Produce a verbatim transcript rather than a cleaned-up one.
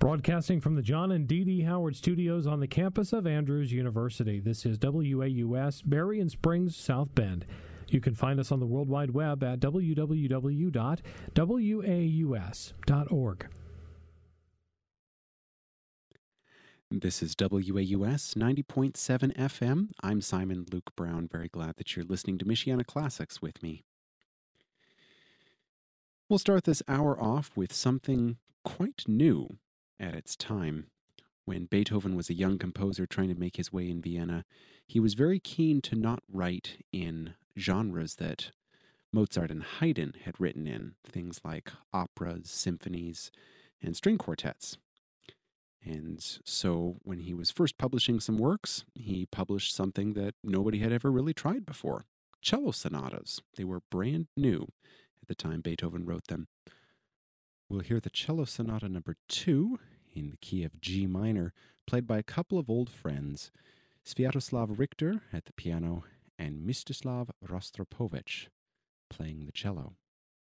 Broadcasting from the John and Dee Dee Howard Studios on the campus of Andrews University, this is W A U S, Berrien Springs, South Bend. You can find us on the World Wide Web at w w w dot w a u s dot org. This is W A U S ninety point seven F M. I'm Simon Luke Brown. Very glad that you're listening to Michiana Classics with me. We'll start this hour off with something quite new at its time. When Beethoven was a young composer trying to make his way in Vienna, he was very keen to not write in genres that Mozart and Haydn had written in, things like operas, symphonies, and string quartets. And so when he was first publishing some works, he published something that nobody had ever really tried before, cello sonatas. They were brand new at the time Beethoven wrote them. We'll hear the cello sonata number two in the key of G minor, played by a couple of old friends, Sviatoslav Richter at the piano and Mstislav Rostropovich playing the cello.